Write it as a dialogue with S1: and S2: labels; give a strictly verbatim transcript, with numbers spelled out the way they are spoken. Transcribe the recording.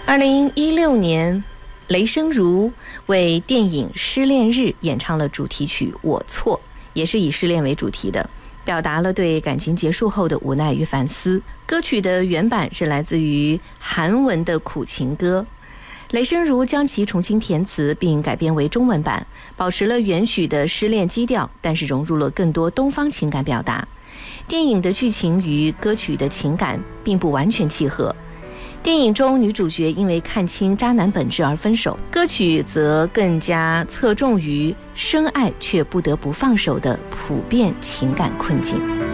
S1: 二零一六年，雷声如为电影《失恋日》演唱了主题曲《我错》，也是以失恋为主题的，表达了对感情结束后的无奈与反思。歌曲的原版是来自于韩文的苦情歌，雷声如将其重新填词并改编为中文版，保持了原曲的失恋基调，但是融入了更多东方情感表达。电影的剧情与歌曲的情感并不完全契合，电影中女主角因为看清渣男本质而分手，歌曲则更加侧重于深爱却不得不放手的普遍情感困境。